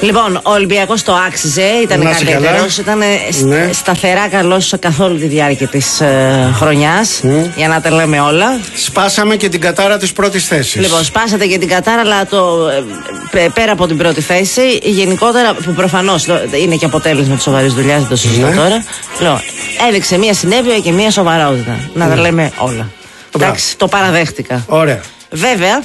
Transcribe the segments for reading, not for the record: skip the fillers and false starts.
Λοιπόν, ο Ολυμπιακός το άξιζε, ήταν καλύτερος, ήταν σταθερά καλός καθ' όλη τη διάρκεια της χρονιάς, για να τα λέμε όλα. Σπάσαμε και την κατάρα της πρώτης θέσης. Λοιπόν, σπάσατε και την κατάρα, αλλά πέρα από την πρώτη θέση, γενικότερα, που προφανώς είναι και αποτέλεσμα της σοβαρής δουλειάς, δεν το συζητώ τώρα, έδειξε μία συνέπεια και μία σοβαρότητα. Να τα λέμε όλα. Εντάξει, το παραδέχτηκα. Ωραία. Βέβαια,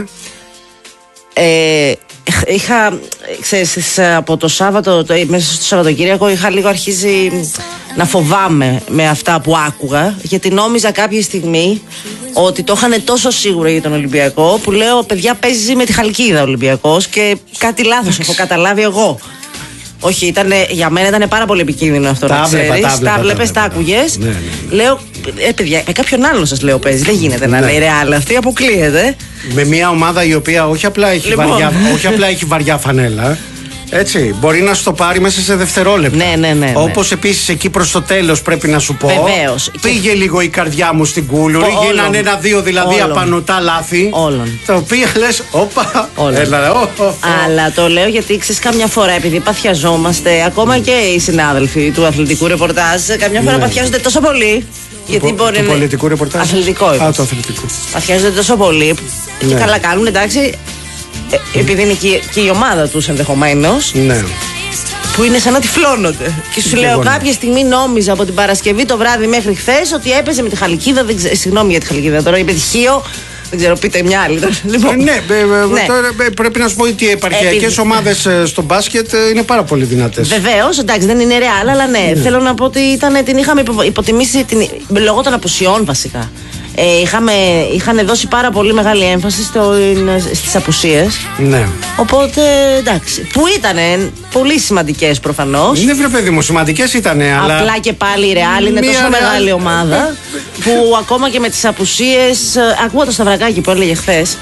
ξέρεις, από το Σάββατο, μέσα στο Σαββατοκύριακο είχα λίγο αρχίσει να φοβάμαι με αυτά που άκουγα, γιατί νόμιζα κάποια στιγμή ότι το είχαν τόσο σίγουρο για τον Ολυμπιακό, που λέω, παιδιά, παίζει με τη Χαλκίδα ο Ολυμπιακός και κάτι λάθος έχω καταλάβει εγώ. Όχι, για μένα ήταν πάρα πολύ επικίνδυνο αυτό, να ξέρεις. Τα βλέπεις, τα άκουγες. Λέω, παιδιά, με κάποιον άλλον σας λέω παίζει. Δεν γίνεται να λέει Ρεάλ, αυτή αποκλείεται. Με μια ομάδα η οποία όχι απλά έχει, έχει βαριά φανέλα. Έτσι, μπορεί να στο πάρει μέσα σε δευτερόλεπτα. Ναι. Όπως επίσης εκεί προς το τέλος πρέπει να σου πω. Βεβαίως. Πήγε λίγο η καρδιά μου στην Κούλουρη. Γίνανε ένα-δύο δηλαδή απανωτά λάθη. Όλων. Τα οποία λες, όπα. Αλλά το λέω γιατί ξέρεις, καμιά φορά επειδή παθιαζόμαστε, ακόμα και οι συνάδελφοι του αθλητικού ρεπορτάζ, καμιά φορά παθιάζονται τόσο πολύ. Γιατί μπορεί του πολιτικού ρεπορτάζ. Αθλητικό. Το αθλητικό. Παθιάζονται τόσο πολύ. Και καλά κάνουν, εντάξει. Επειδή είναι και η ομάδα τους ενδεχομένως, που είναι σαν να τυφλώνονται. Και σου λέω, κάποια στιγμή νόμιζα από την Παρασκευή το βράδυ μέχρι χθες ότι έπαιζε με τη Χαλκίδα. Συγγνώμη για τη Χαλκίδα τώρα, είπε Χίο. Δεν ξέρω, πείτε μια άλλη. Πρέπει να σου πω ότι οι επαρχιακές ομάδες στο μπάσκετ είναι πάρα πολύ δυνατές. Βεβαίως, εντάξει, δεν είναι Ρεάλ, αλλά θέλω να πω ότι την είχαμε υποτιμήσει λόγω των απουσιών βασικά. Είχαν δώσει πάρα πολύ μεγάλη έμφαση στις απουσίες. Ναι. Οπότε εντάξει. Που ήταν πολύ σημαντικές προφανώς. Ναι, βρε παιδί μου, σημαντικές ήταν. Απλά και πάλι η Ρεάλ είναι τόσο μεγάλη ομάδα που ακόμα και με τις απουσίες. Ακούω το Σταυρακάκι που έλεγε χθες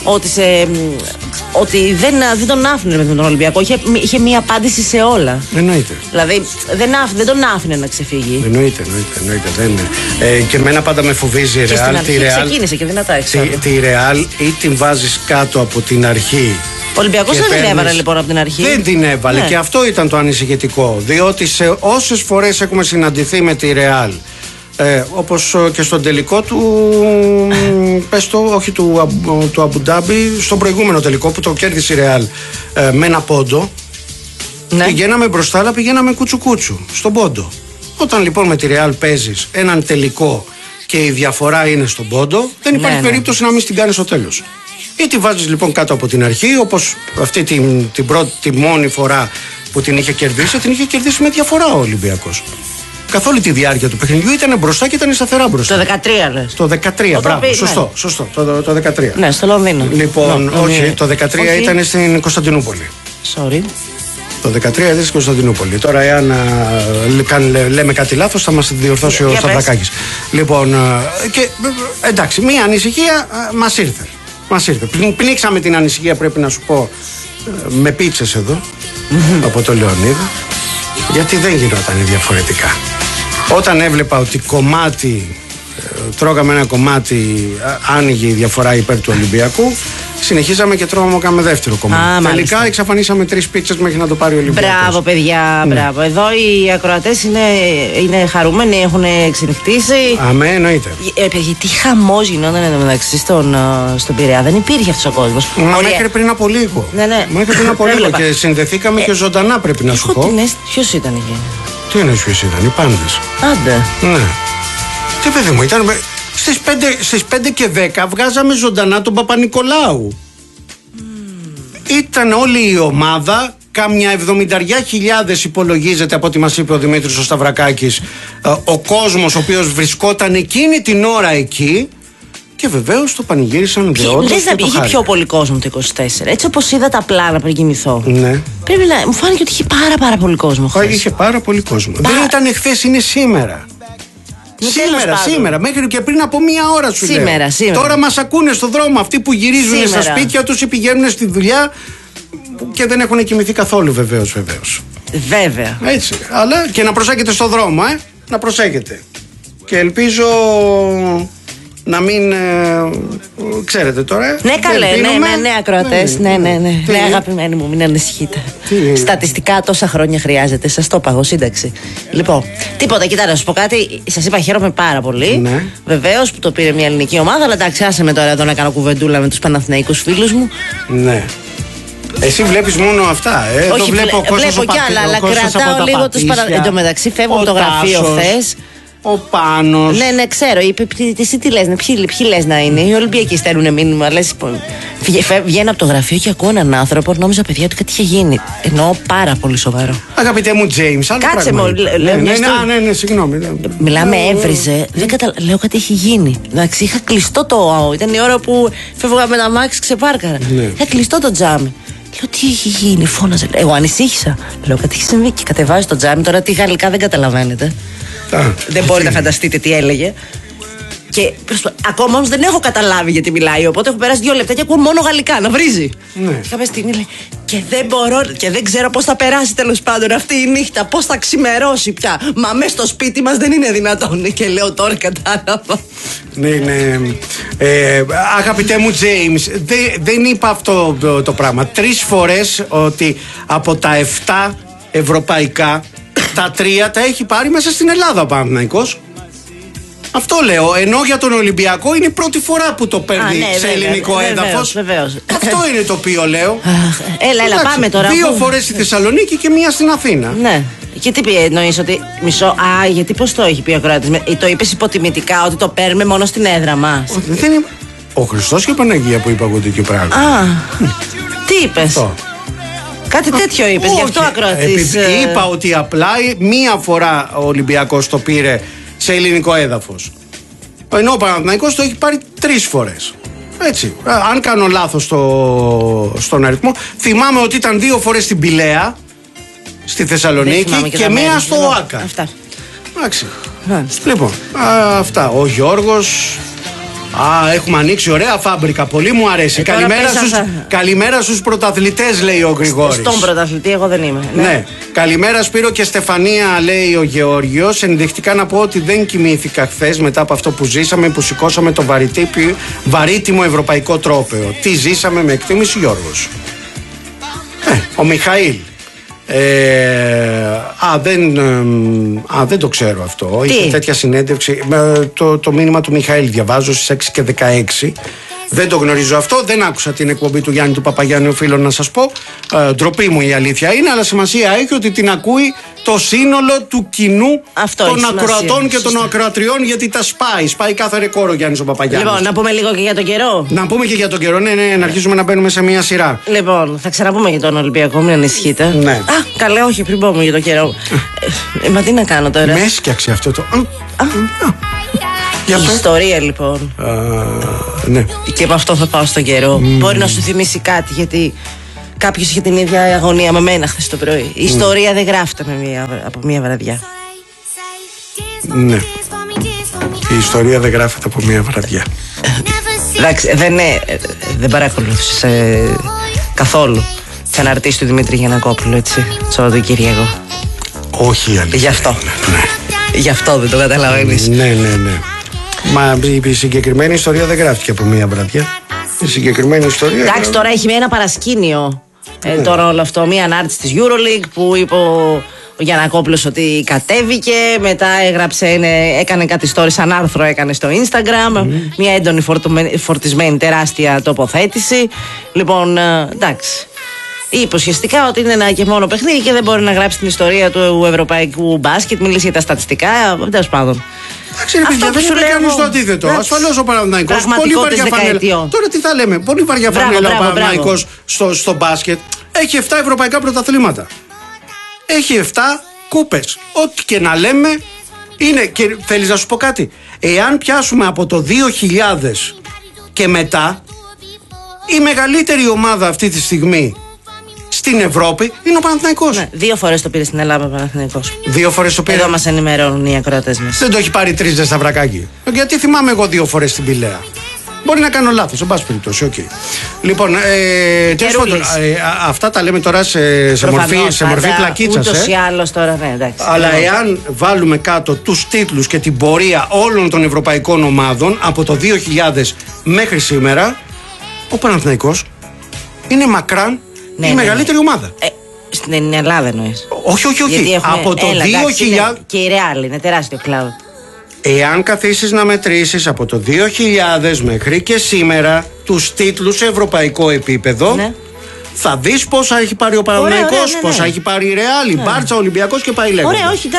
ότι δεν τον άφηνε με τον Ολυμπιακό. Είχε μία απάντηση σε όλα. Εννοείται. Δηλαδή δεν τον άφηνε να ξεφύγει. Εννοείται. Και εμένα πάντα με φοβίζει η Ρεάλ. Ξεκίνησε και δυνατά εξάλλου. Τη Ρεάλ ή την βάζεις κάτω από την αρχή. Ο Ολυμπιακός δεν την έβαλε λοιπόν από την αρχή. Δεν την έβαλε και αυτό ήταν το ανησυχητικό. Διότι σε όσες φορές έχουμε συναντηθεί με τη Ρεάλ, όπως και στον τελικό του Αμπουντάμπι, στον προηγούμενο τελικό που το κέρδισε η Ρεάλ με ένα πόντο, πηγαίναμε μπροστά, αλλά πηγαίναμε κουτσου στον πόντο. Όταν λοιπόν με τη Ρεάλ παίζεις έναν τελικό και η διαφορά είναι στον πόντο, δεν υπάρχει περίπτωση να μην την κάνεις στο τέλος. Ή τη βάζεις λοιπόν κάτω από την αρχή, όπως αυτή τη μόνη φορά που την είχε κερδίσει με διαφορά ο Ολυμπιακός. Καθ' όλη τη διάρκεια του παιχνιδιού ήταν μπροστά και ήταν σταθερά μπροστά. Το 13 λες. Το 13, μπράβο, σωστό, το 13. Ναι, στο Λονδίνο. Λοιπόν, όχι, το 13 ήταν στην Κωνσταντινούπολη. Sorry. Το 13 ήταν στην Κωνσταντινούπολη. Τώρα, εάν λέμε κάτι λάθος, θα μας διορθώσει ο Σταυρακάκης. Λοιπόν, και εντάξει, μία ανησυχία μας ήρθε. Πνίξαμε την ανησυχία, πρέπει να σου πω, με πίτσες εδώ, από το Λεωνίδα, γιατί δεν γινόταν διαφορετικά. Όταν έβλεπα ότι τρώγαμε ένα κομμάτι, άνοιγε η διαφορά υπέρ του Ολυμπιακού, συνεχίζαμε και τρώγαμε δεύτερο κομμάτι. Τελικά εξαφανίσαμε 3 πίτσες μέχρι να το πάρει ο Ολυμπιακός. Μπράβο, παιδιά, μπράβο. Εδώ οι ακροατές είναι χαρούμενοι, έχουν ξενυχτήσει. Αμέ, εννοείται. Γιατί χαμός γινόταν εδώ μεταξύ στον Πειραιά. Δεν υπήρχε αυτός ο κόσμος. Μέχρι πριν από λίγο. Μέχρι πριν από λίγο και συνδεθήκαμε και ζωντανά, πρέπει να σου πω. Ποιος ήταν εκεί? Τι εννοείς ποιος ήταν? Οι πάντες. Άντε. Ναι. Τι παιδί μου, ήταν στις 5 και 10 βγάζαμε ζωντανά τον Παπα-Νικολάου. Ήταν όλη η ομάδα, κάμια 70.000 υπολογίζεται από ό,τι μας είπε ο Δημήτρης ο Σταυρακάκης, ο κόσμος ο οποίος βρισκόταν εκείνη την ώρα εκεί. Και βεβαίως το πανηγύρισαν δεόντως. Λες να είχε πιο πολύ κόσμο το 24. Έτσι όπως είδα τα πλάνα πριν κοιμηθώ. Ναι. Πρέπει να μου φάνηκε ότι είχε πάρα πολύ κόσμο χθες. Είχε πάρα πολύ κόσμο. Δεν ήταν χθες, είναι σήμερα. Σήμερα, μέχρι και πριν από μία ώρα σου λέω. Τώρα μας ακούνε στον δρόμο αυτοί που γυρίζουν στα σπίτια τους ή πηγαίνουν στη δουλειά και δεν έχουν κοιμηθεί καθόλου, βεβαίως. Βέβαια. Έτσι. Αλλά και να προσέχετε στον δρόμο, να προσέχετε. Και ελπίζω να μην. Ξέρετε τώρα. Ναι, καλέ, ναι, ακροατές. Ναι, αγαπημένοι μου, μην ανησυχείτε. Στατιστικά τόσα χρόνια χρειάζεται. Σας το είπα εγώ, σύνταξη. Λοιπόν, τίποτα, κοιτάξτε, να σας πω κάτι. Σας είπα, χαίρομαι πάρα πολύ. Ναι. Βεβαίως που το πήρε μια ελληνική ομάδα, αλλά εντάξει, άσε με τώρα εδώ να κάνω κουβεντούλα με τους Παναθηναϊκούς φίλους μου. Ναι. Εσύ βλέπεις μόνο αυτά, Όχι, βλέπω κι άλλα, αλλά κρατάω λίγο τους Παναθηναϊκούς. Εν τω μεταξύ, φεύγω από το γραφείο χθες. Ο Πάνος. Ναι, ξέρω. Εσύ τι λες, ποιοι λες να είναι. Οι Ολυμπιακοί στέλνουν μήνυμα. Λες, βγαίνω από το γραφείο και ακούω έναν άνθρωπο. Νόμιζα, παιδιά, ότι κάτι είχε γίνει. Εννοώ πάρα πολύ σοβαρό. Αγαπητέ μου, Τζέιμς, άλλο κάτσε μου, ναι, συγγνώμη. Μιλάμε, έβριζε. Λέω κάτι έχει γίνει. Εντάξει, είχα κλειστό το. Ήταν η ώρα που φεύγα με ένα μάξι, ξεπάρκαρα. Είχα κλειστό το τζάμι. Λέω, τι έχει γίνει, φώναζε. Εγώ ανησύχησα. Λέω, κάτι έχει συμβεί. Και κατεβάζει το τζάμι. Τώρα τι γαλλικά δεν καταλαβαίνετε. Δεν μπορείτε να φανταστείτε τι έλεγε. Και ακόμα όμως δεν έχω καταλάβει γιατί μιλάει. Οπότε έχω περάσει 2 λεπτά και ακούω μόνο γαλλικά να βρίζει. Ναι. Κάποια στιγμή λέει, και δεν μπορώ και δεν ξέρω πώς θα περάσει τέλος πάντων αυτή η νύχτα. Πώς θα ξημερώσει πια. Μα μέσα στο σπίτι μας δεν είναι δυνατόν. Και λέω, τώρα κατάλαβα. Ναι. Αγαπητέ μου James, δεν είπα αυτό το πράγμα. 3 φορές ότι από τα 7 ευρωπαϊκά τα 3 τα έχει πάρει μέσα στην Ελλάδα ο Παναθηναϊκός. Αυτό λέω. Ενώ για τον Ολυμπιακό είναι η πρώτη φορά που το παίρνει σε ελληνικό έδαφος. Βεβαίως. Αυτό είναι το οποίο λέω. Έλα, πάμε τώρα. 2 φορές στη Θεσσαλονίκη και 1 στην Αθήνα. Ναι. Και τι εννοείς ότι μισό. Γιατί πώς το έχει πει ο ακροατής. Το είπες υποτιμητικά ότι το παίρνουμε μόνο στην έδρα μας. Δεν είναι. Ο Χριστός και η Παναγία που είπα εγώ τέτοιο πράγμα. Τι είπες. Κάτι τέτοιο είπες, γι' αυτό ακροατής. Είπα ότι απλά 1 φορά ο Ολυμπιακός το πήρε σε ελληνικό έδαφος. Ενώ ο Παναθηναϊκός το έχει πάρει 3 φορές. Έτσι. Αν κάνω λάθος στον αριθμό, θυμάμαι ότι ήταν 2 φορές στην Πηλαία, στη Θεσσαλονίκη και 1 στο ΟΑΚΑ. Αυτά. Εντάξει. Λοιπόν, αυτά. Ο Γιώργος. Έχουμε ανοίξει ωραία φάμπρικα. Πολύ μου αρέσει. Καλημέρα στους πρωταθλητές, λέει ο Γρηγόρης. Στον πρωταθλητή, εγώ δεν είμαι. Ναι. Καλημέρα Σπύρο και Στεφανία, λέει ο Γεώργιος. Ενδεικτικά να πω ότι δεν κοιμήθηκα χθες μετά από αυτό που ζήσαμε, που σηκώσαμε το βαρύτιμο ευρωπαϊκό τρόπαιο. Τι ζήσαμε με εκτίμηση, Γιώργος. Ο Μιχαήλ. Δεν το ξέρω αυτό. Είχε τέτοια συνέντευξη. Το μήνυμα του Μιχαήλ διαβάζω στις 6:16. Δεν το γνωρίζω αυτό. Δεν άκουσα την εκπομπή του Γιάννη του Παπαγιάννη, οφείλω να σας πω. Ντροπή μου η αλήθεια είναι, αλλά σημασία έχει ότι την ακούει το σύνολο του κοινού των ακροατών και των ακροατριών, γιατί τα σπάει. Σπάει κάθε ρεκόρ ο Γιάννης ο Παπαγιάννης. Λοιπόν, να πούμε λίγο και για τον καιρό. Να πούμε και για τον καιρό, ναι, να αρχίσουμε να μπαίνουμε σε μια σειρά. Λοιπόν, θα ξαναπούμε για τον Ολυμπιακό, μην ανησυχείτε. Ναι. Καλέ, όχι, πριν πούμε για τον καιρό. Μα τι να κάνω τώρα. Με έσκιαξε αυτό το. Η ιστορία λοιπόν. Ναι. Και από αυτό θα πάω στον καιρό. Μπορεί να σου θυμίσει κάτι, γιατί κάποιος είχε την ίδια αγωνία με μένα χθες το πρωί. Η ιστορία δεν γράφεται από μία βραδιά. Ναι. Η ιστορία δεν γράφεται από μία βραδιά. Εντάξει, δεν παρακολούθησες καθόλου τις αναρτήσεις του Δημήτρη Γιαννακόπουλου, έτσι, Σαββατοκύριακο. Όχι, αλήθεια. Γι' αυτό. Ναι. Γι' αυτό δεν το καταλαβαίνεις. Ναι. Μα η συγκεκριμένη ιστορία δεν γράφτηκε από μία βραδιά. Η συγκεκριμένη ιστορία. Εντάξει, τώρα έχει ένα παρασκήνιο. Τώρα όλο αυτό. Μία ανάρτηση της EuroLeague που είπε ο Γιαννακόπουλος ότι κατέβηκε. Μετά έκανε κάτι story σαν άρθρο, έκανε στο Instagram. Μία έντονη φορτισμένη τεράστια τοποθέτηση. Λοιπόν, εντάξει. Είπε ουσιαστικά ότι είναι ένα και μόνο παιχνίδι και δεν μπορεί να γράψει την ιστορία του ευρωπαϊκού μπάσκετ. Μίλησε για τα στατιστικά. Τέλος πάντων. Εντάξει, δεν σου λέω στο αντίθετο. Ασφαλώς ο Παναθηναϊκός. Πολύ βαριά φανέλα. Τώρα τι θα λέμε. Πολύ βαριά φανέλα ο Παναθηναϊκός στο μπάσκετ. Έχει 7 ευρωπαϊκά πρωταθλήματα. Έχει 7 κούπες. Ό,τι και να λέμε είναι. Και θέλεις να σου πω κάτι. Εάν πιάσουμε από το 2000 και μετά, η μεγαλύτερη ομάδα αυτή τη στιγμή στην Ευρώπη είναι ο Παναθηναϊκός. Ναι, 2 φορές το πήρε στην Ελλάδα ο Παναθηναϊκός. 2 φορές το πήρε. Εδώ μας ενημερώνουν οι ακροατές μας. Δεν το έχει πάρει 3 Σταυρακάκι. Γιατί θυμάμαι εγώ 2 φορές στην Πηλαία. Μπορεί να κάνω λάθος, εν πάση περιπτώσει. Okay. Λοιπόν, αυτά τα λέμε τώρα σε μορφή πλακίτσας. Ούτως ή άλλως τώρα, ναι, εντάξει. Αλλά εάν βάλουμε κάτω τους τίτλους και την πορεία όλων των ευρωπαϊκών ομάδων από το 2000 μέχρι σήμερα, ο Παναθηναϊκός είναι μακράν η μεγαλύτερη ομάδα. Στην Ελλάδα εννοείς? Όχι. Από το 2000. Και η Real είναι τεράστιο κλαμπ. Εάν καθίσεις να μετρήσεις από το 2000 μέχρι και σήμερα τους τίτλους σε ευρωπαϊκό επίπεδο, ναι, θα δεις πόσα έχει πάρει ο Παναθηναϊκός, πόσα έχει πάρει η Real, η Μπάρτσα, ο Ολυμπιακός και πάει λέγοντας. Ωραία, όχι,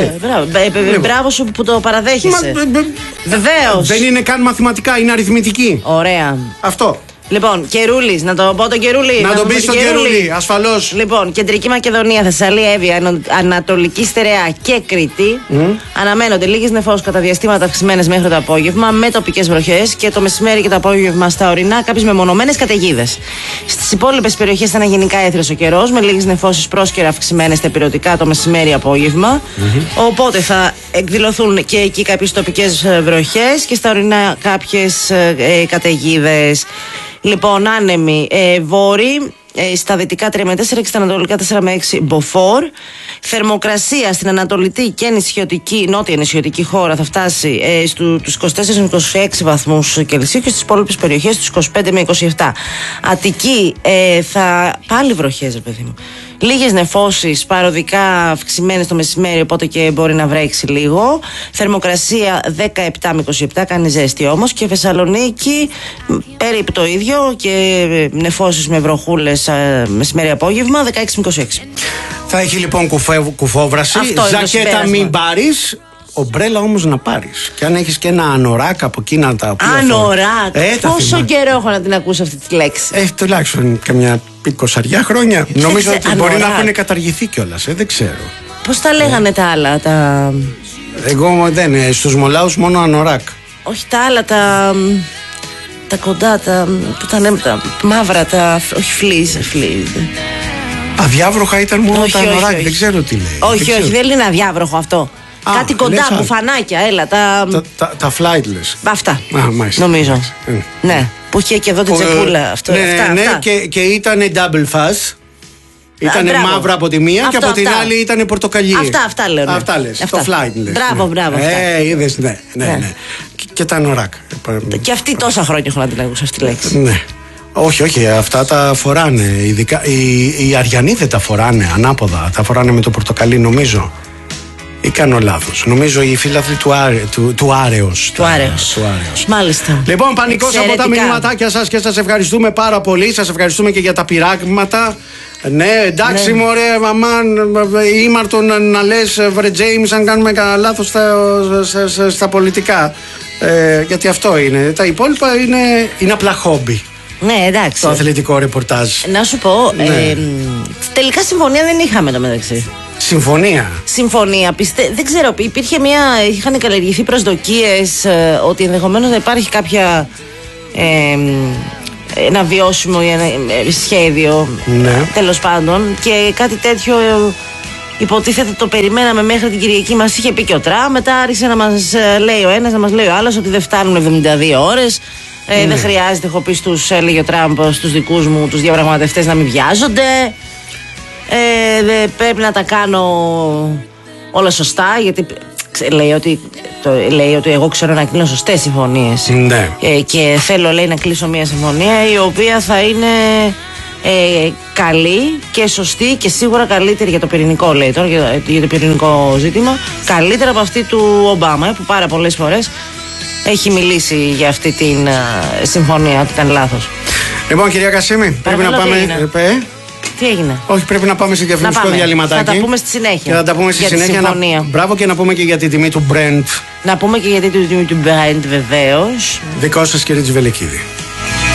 εντάξει. Μπράβο σου που το παραδέχεσαι. Βεβαίως. Δεν είναι καν μαθηματικά, είναι αριθμητική. Ωραία. Αυτό. Λοιπόν, Κερούλης, να το πω τον Κερούλη. Να τον πεις τον Κερούλη, ασφαλώς. Λοιπόν, Κεντρική Μακεδονία, Θεσσαλία, Εύβοια, Ανατολική Στερεά και Κρήτη. Αναμένονται λίγες νεφώσεις κατά διαστήματα αυξημένες μέχρι το απόγευμα, με τοπικές βροχές και το μεσημέρι και το απόγευμα στα ορεινά κάποιες μεμονωμένες καταιγίδες. Στις υπόλοιπες περιοχές θα είναι γενικά έθριος ο καιρός, με λίγες νεφώσεις πρόσκαιρα αυξημένες στα ηπειρωτικά το μεσημέρι-απόγευμα. Οπότε θα εκδηλωθούν και εκεί κάποιες τοπικές βροχές και στα ορεινά κάποιες καταιγίδες. Λοιπόν, άνεμοι βόρειοι, στα δυτικά 3 με 4 και στα ανατολικά 4 με 6 μποφόρ. Θερμοκρασία στην ανατολική και νότια νησιωτική χώρα θα φτάσει στους 24 με 26 βαθμούς Κελσίου και στις υπόλοιπες περιοχές στους 25 με 27. Αττική θα πάλι βροχές, ρε παιδί μου. Λίγες νεφώσεις παροδικά αυξημένες το μεσημέρι, οπότε και μπορεί να βρέξει λίγο. Θερμοκρασία 17 με 27, κάνει ζέστη όμως. Και Θεσσαλονίκη περίπου το ίδιο και νεφώσεις με βροχούλες μεσημέρι-απόγευμα 16 με 26. Θα έχει λοιπόν κουφόβραση, ζακέτα μην πάρεις. Ομπρέλα όμως να πάρεις. Και αν έχεις και ένα ανοράκ από εκείνα τα οποία. Ανοράκ! Πόσο καιρό έχω να την ακούσω αυτή τη λέξη. Τουλάχιστον καμιά 20 χρόνια. Νομίζω ότι μπορεί να έχουν καταργηθεί κιόλας. Δεν ξέρω. Πώς τα λέγανε τα άλλα? Εγώ δεν. Στους μολάους μόνο ανοράκ. Όχι τα άλλα, τα κοντά, τα μαύρα, όχι φλίζ. Αδιάβροχα ήταν μόνο τα ανοράκ. Δεν ξέρω τι λέει. Όχι, δεν είναι αδιάβροχο αυτό. Κάτι κοντά, κουφανάκια, έλα. Τα flightless. Αυτά. Νομίζω. Ναι. Που είχε και εδώ την τσεπούλα. Ναι, και ήταν double fuzz. Ήταν μαύρα από τη μία και από την άλλη ήταν πορτοκαλί. Αυτά λέω. Αυτά λες. Το flightless. Μπράβο. Είδες, ναι. Και τα νοράκ. Και αυτοί τόσα χρόνια έχουν να την ακούσουν αυτή τη λέξη. Ναι. Όχι, αυτά τα φοράνε. Ειδικά οι Αριανοί δεν τα φοράνε ανάποδα. Τα φοράνε με το πορτοκαλί, νομίζω. Ή κάνω λάθος? Νομίζω οι φίλαθλοι του Άρεος. Μάλιστα. Λοιπόν, πανικός από τα μηνύματάκια σας και σας ευχαριστούμε πάρα πολύ. Σας ευχαριστούμε και για τα πειράγματα. Ναι, εντάξει, μωρέ, μαμάν, ήμαρτον να λες, βρε Τζέιμς, αν κάνουμε κανένα λάθος στα πολιτικά. Γιατί αυτό είναι. Τα υπόλοιπα είναι απλά χόμπι. Ναι, εντάξει. Το αθλητικό ρεπορτάζ. Να σου πω, τελικά συμφωνία δεν είχαμε το μεταξύ. Συμφωνία. Δεν ξέρω, είχαν καλλιεργηθεί προσδοκίες ότι ενδεχομένως να υπάρχει ένα βιώσιμο σχέδιο, τέλος πάντων, και κάτι τέτοιο υποτίθεται το περιμέναμε μέχρι την Κυριακή. Μας είχε πει και ο Τραμ, μετά άρχισε να μας λέει ο ένας, να μας λέει ο άλλος ότι δεν φτάνουν 72 ώρες. Δεν χρειάζεται, έχω πει έλεγε ο Τραμπ στους δικούς μου τους διαπραγματευτές, να μην βιάζονται. Πρέπει να τα κάνω όλα σωστά, γιατί λέει ότι εγώ ξέρω να κλείνω σωστές συμφωνίες. Ναι. Και θέλω, λέει, να κλείσω μια συμφωνία η οποία θα είναι καλή και σωστή και σίγουρα καλύτερη για το πυρηνικό, λέει τώρα, για το πυρηνικό ζήτημα, καλύτερα από αυτή του Ομπάμα, που πάρα πολλές φορές έχει μιλήσει για αυτή την συμφωνία, ότι ήταν λάθος. Λοιπόν, κυρία Κασίμη, πρέπει να πάμε. Τι έγινε? Όχι, πρέπει να πάμε σε διαφημιστικό διαλυματάκι. Θα τα πούμε στη συνέχεια. Και θα τα πούμε στη συνέχεια. Μπράβο, και να πούμε και για την τιμή του Brent. Να πούμε και για την τιμή του Brent, βεβαίως. Δικό σας, κύριε Τζιβελεκίδη.